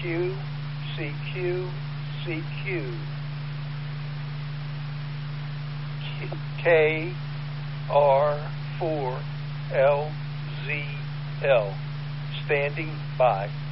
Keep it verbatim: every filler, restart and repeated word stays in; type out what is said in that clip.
Q, C Q, C Q. K, R, four, L, Z, L. Standing by.